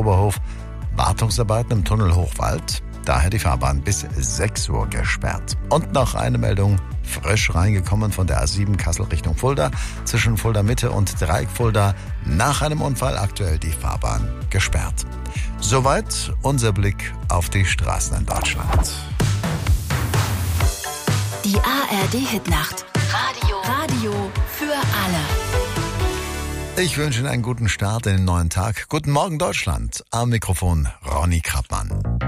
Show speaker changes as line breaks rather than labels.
Oberhof. Wartungsarbeiten im Tunnel Hochwald. Daher die Fahrbahn bis 6 Uhr gesperrt. Und noch eine Meldung, frisch reingekommen von der A7 Kassel Richtung Fulda. Zwischen Fulda Mitte und Dreieck Fulda. Nach einem Unfall aktuell die Fahrbahn gesperrt. Soweit unser Blick auf die Straßen in Deutschland.
Die ARD-Hitnacht. Radio für alle.
Ich wünsche Ihnen einen guten Start in den neuen Tag. Guten Morgen Deutschland. Am Mikrofon Ronny Krappmann.